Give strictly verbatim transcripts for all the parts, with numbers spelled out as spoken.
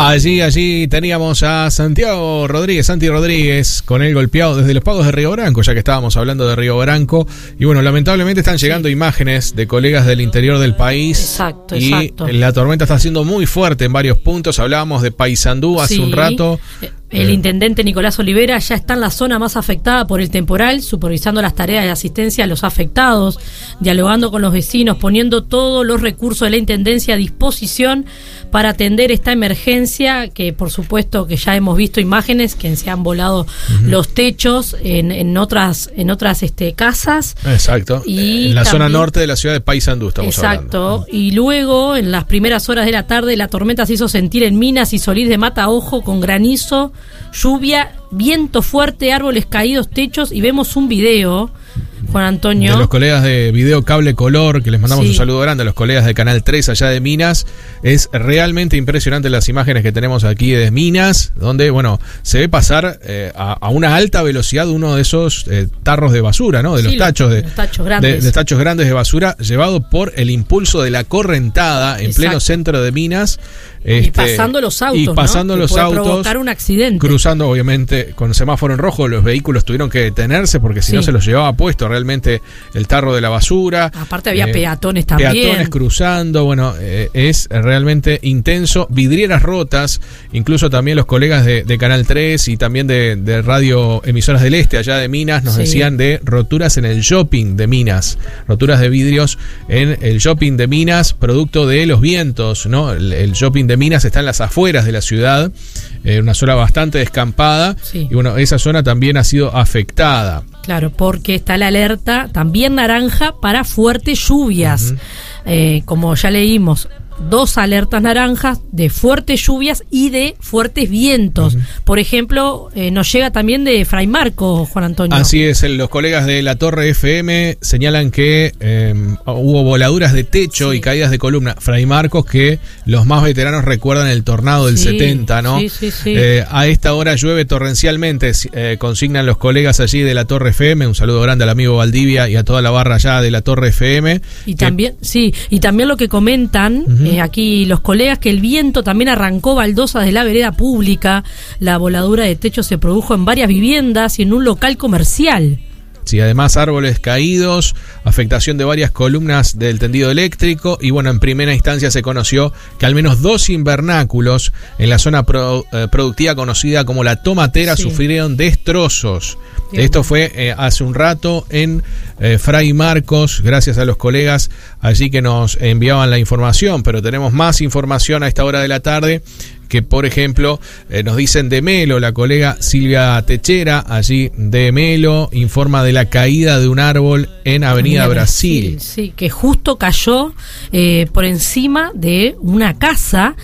Allí, allí teníamos a Santiago Rodríguez, Santi Rodríguez, con él golpeado desde los pagos de Río Branco, ya que estábamos hablando de Río Branco. Y bueno, lamentablemente están llegando sí. imágenes de colegas del interior del país. Exacto, y exacto. La tormenta está siendo muy fuerte en varios puntos. Hablábamos de Paysandú hace sí. un rato. El intendente Nicolás Olivera ya está en la zona más afectada por el temporal, supervisando las tareas de asistencia a los afectados, dialogando con los vecinos, poniendo todos los recursos de la intendencia a disposición para atender esta emergencia, que por supuesto que ya hemos visto imágenes que se han volado uh-huh. los techos en, en otras en otras este, casas. Exacto. Y en la también, zona norte de la ciudad de Paysandú estamos exacto, hablando. Exacto. Y luego, en las primeras horas de la tarde, la tormenta se hizo sentir en Minas y Solís de Mataojo con granizo, lluvia, viento fuerte, árboles caídos, techos, y vemos un video, Juan Antonio, de los colegas de Video Cable Color, que les mandamos sí. un saludo grande a los colegas de Canal tres allá de Minas. Es realmente impresionante las imágenes que tenemos aquí de Minas, donde, bueno, se ve pasar eh, a, a una alta velocidad uno de esos eh, tarros de basura, ¿no? De los sí, tachos de, los tachos grandes. De, de tachos grandes de basura, llevado por el impulso de la correntada en Exacto. pleno centro de Minas. Este, y pasando los autos, y pasando ¿no? los que puede autos, provocar un accidente. Cruzando, obviamente, con semáforo en rojo, los vehículos tuvieron que detenerse porque si sí. no se los llevaba puesto realmente el tarro de la basura. Aparte había eh, peatones también. Peatones cruzando, bueno, eh, es realmente intenso. Vidrieras rotas, incluso también los colegas de, de Canal tres y también de, de Radio Emisoras del Este, allá de Minas, nos sí. decían de roturas en el shopping de Minas, roturas de vidrios en el shopping de Minas, producto de los vientos, ¿no? El, el shopping de Minas está en las afueras de la ciudad, eh, una zona bastante descampada, sí. y bueno, esa zona también ha sido afectada. Claro, porque está la alerta también naranja para fuertes lluvias, uh-huh. eh, como ya leímos. Dos alertas naranjas de fuertes lluvias y de fuertes vientos. Uh-huh. Por ejemplo, eh, nos llega también de Fray Marcos, Juan Antonio. Así es, los colegas de La Torre F M señalan que eh, hubo voladuras de techo sí. y caídas de columna. Fray Marcos, que los más veteranos recuerdan el tornado del sí, setenta, ¿no? Sí, sí, sí. Eh, a esta hora llueve torrencialmente, eh, consignan los colegas allí de La Torre F M. Un saludo grande al amigo Valdivia y a toda la barra allá de La Torre F M. Y que, también, sí, y también lo que comentan... Uh-huh. Eh, aquí los colegas, que el viento también arrancó baldosas de la vereda pública. La voladura de techo se produjo en varias viviendas y en un local comercial. Sí, además árboles caídos, afectación de varias columnas del tendido eléctrico y bueno, en primera instancia se conoció que al menos dos invernáculos en la zona pro, eh, productiva conocida como La Tomatera sí. sufrieron destrozos. Bien. Esto fue eh, hace un rato en eh, Fray Marcos, gracias a los colegas allí que nos enviaban la información, pero tenemos más información a esta hora de la tarde. Que por ejemplo eh, nos dicen de Melo, la colega Silvia Techera, allí de Melo, informa de la caída de un árbol en Avenida, Avenida Brasil. Brasil. Sí, que justo cayó eh, por encima de una casa,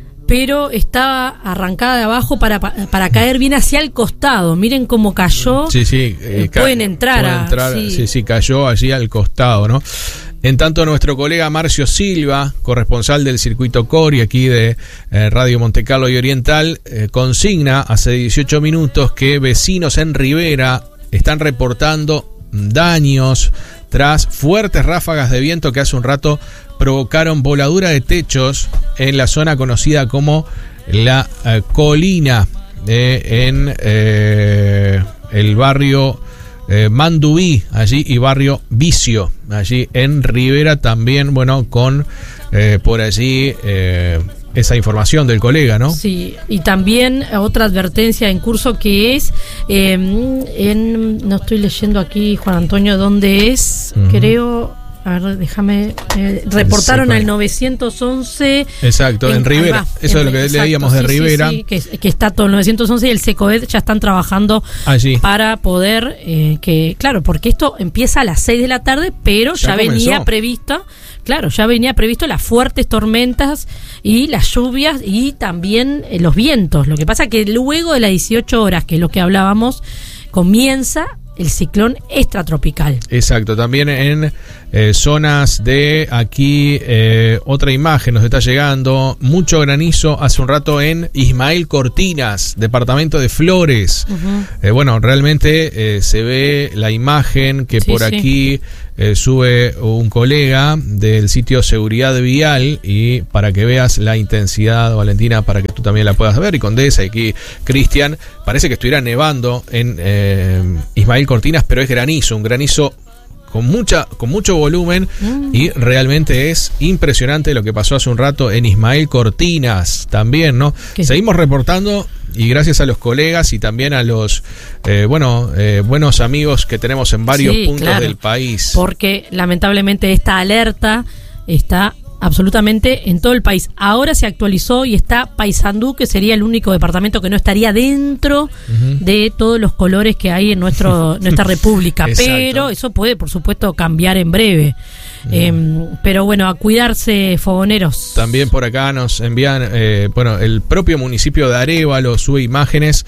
pero estaba arrancada de abajo para, para caer bien hacia el costado. Miren cómo cayó. Sí, sí. Eh, ca- pueden entrar. Pueden entrar a, sí. sí, sí, cayó allí al costado, ¿no? En tanto, nuestro colega Marcio Silva, corresponsal del circuito Cori aquí de eh, Radio Montecarlo y Oriental, eh, consigna hace dieciocho minutos que vecinos en Rivera están reportando daños tras fuertes ráfagas de viento que hace un rato provocaron voladura de techos en la zona conocida como La eh, Colina, eh, en eh, el barrio Eh, Mandubí, allí, y barrio Vicio, allí en Rivera también, bueno, con eh, por allí eh, esa información del colega, ¿no? Sí, y también otra advertencia en curso que es, eh, en, no estoy leyendo aquí, Juan Antonio, dónde es, uh-huh. creo... A ver, déjame. Eh, reportaron al nueve once. Exacto, en, en Rivera. Va, Eso en, es lo que exacto, leíamos de sí, Rivera. Sí, sí, que, que está todo el nueve once y el SECOED ya están trabajando allí para poder. Eh, que Claro, porque esto empieza a las seis de la tarde, pero ya, ya venía previsto. Claro, ya venía previsto las fuertes tormentas y las lluvias y también eh, los vientos. Lo que pasa que luego de las dieciocho horas, que es lo que hablábamos, comienza el ciclón extratropical. Exacto, también en eh, zonas de aquí, eh, otra imagen nos está llegando, mucho granizo hace un rato en Ismael Cortinas, departamento de Flores. Uh-huh. Eh, bueno, realmente eh, se ve la imagen que sí, por sí. aquí eh, sube un colega del sitio Seguridad Vial, y para que veas la intensidad, Valentina, para que tú también la puedas ver, y Condesa, y aquí Cristian, parece que estuviera nevando en eh, Ismael Cortinas, pero es granizo, un granizo con mucha con mucho volumen, mm. y realmente es impresionante lo que pasó hace un rato en Ismael Cortinas también, ¿no? ¿Qué? Seguimos reportando, y gracias a los colegas y también a los eh, bueno eh, buenos amigos que tenemos en varios sí, puntos claro, del país. Porque lamentablemente esta alerta está absolutamente en todo el país. Ahora se actualizó y está Paysandú, que sería el único departamento que no estaría dentro uh-huh. de todos los colores que hay en nuestro nuestra república. Pero eso puede, por supuesto, cambiar en breve. Uh-huh. Eh, pero bueno, a cuidarse, fogoneros. También por acá nos envían, eh, bueno, el propio municipio de Arévalo sube imágenes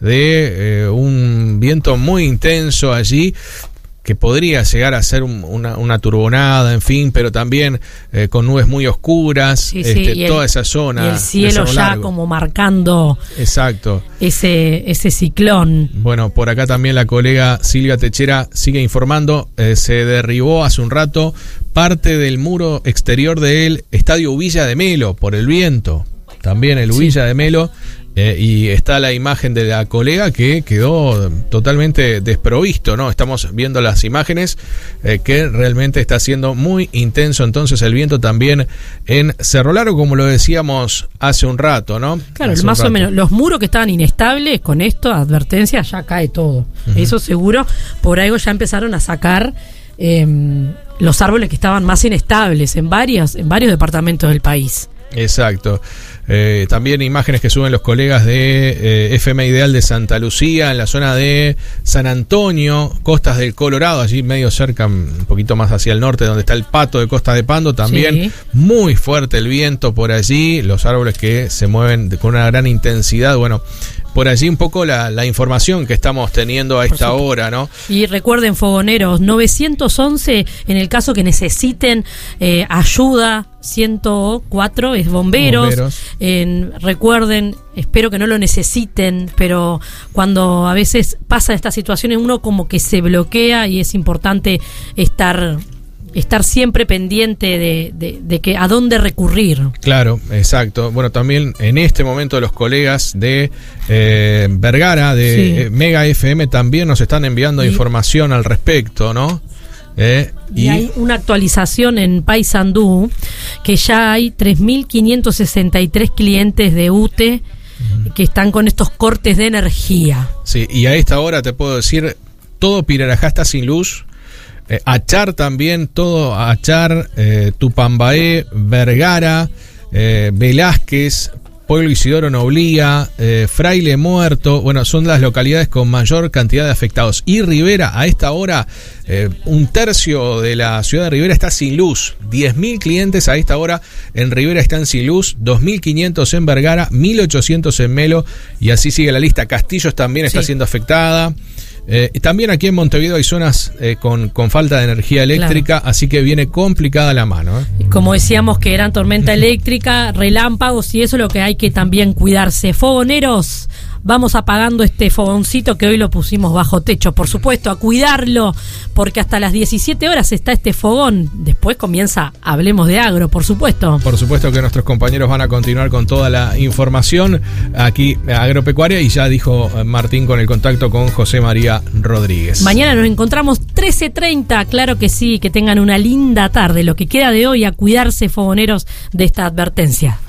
de eh, un viento muy intenso allí, que podría llegar a ser un, una, una turbonada, en fin, pero también eh, con nubes muy oscuras, sí, este, sí, toda el, esa zona. Y el cielo ya largo. Como marcando exacto ese, ese ciclón. Bueno, por acá también la colega Silvia Techera sigue informando, eh, se derribó hace un rato parte del muro exterior del Estadio Ubilla de Melo por el viento. También el Ubilla sí. de Melo. Eh, y está la imagen de la colega que quedó totalmente desprovisto, ¿no? Estamos viendo las imágenes eh, que realmente está siendo muy intenso entonces el viento también en Cerro Largo, como lo decíamos hace un rato, ¿no? Claro, más o menos. Los muros que estaban inestables, con esto, advertencia, ya cae todo. Uh-huh. Eso seguro, por algo ya empezaron a sacar eh, los árboles que estaban más inestables en varios, en varios departamentos del país. Exacto. Eh, también imágenes que suben los colegas de eh, F M Ideal de Santa Lucía, en la zona de San Antonio, Costas del Colorado, allí medio cerca, un poquito más hacia el norte, donde está el Pato de Costa de Pando, también sí. muy fuerte el viento por allí, los árboles que se mueven con una gran intensidad. Bueno, por allí un poco la, la información que estamos teniendo a esta hora, ¿no? Y recuerden, fogoneros, nueve once en el caso que necesiten eh, ayuda, ciento cuatro es bomberos, bomberos. En, recuerden, espero que no lo necesiten, pero cuando a veces pasan estas situaciones uno como que se bloquea y es importante estar estar siempre pendiente de, de, de que a dónde recurrir. Claro, exacto. Bueno, también en este momento los colegas de eh, Vergara, de sí. eh, Mega F M, también nos están enviando y, información al respecto, ¿no? Eh, y, y hay una actualización en Paysandú que ya hay tres mil quinientos sesenta y tres clientes de U T E uh-huh. que están con estos cortes de energía. Sí, y a esta hora te puedo decir, todo Pirarajá está sin luz. Eh, Achar también, todo Achar, eh, Tupambaé, Vergara, eh, Velázquez, Pueblo Isidoro Noblía, eh, Fraile Muerto, bueno, son las localidades con mayor cantidad de afectados. Y Rivera, a esta hora, eh, un tercio de la ciudad de Rivera está sin luz. diez mil clientes a esta hora en Rivera están sin luz, dos mil quinientos en Vergara, mil ochocientos en Melo, y así sigue la lista. Castillos también está sí. siendo afectada. Eh, también aquí en Montevideo hay zonas eh, con, con falta de energía eléctrica, claro. así que viene complicada la mano. ¿eh? Como decíamos que eran tormenta eléctrica, relámpagos y eso es lo que hay que también cuidarse. Fogoneros, vamos apagando este fogoncito que hoy lo pusimos bajo techo, por supuesto, a cuidarlo, porque hasta las diecisiete horas está este fogón. Después comienza Hablemos de Agro, por supuesto. Por supuesto que nuestros compañeros van a continuar con toda la información aquí agropecuaria, y ya dijo Martín con el contacto con José María Rodríguez. Mañana nos encontramos trece treinta, claro que sí, que tengan una linda tarde. Lo que queda de hoy, a cuidarse, fogoneros, de esta advertencia.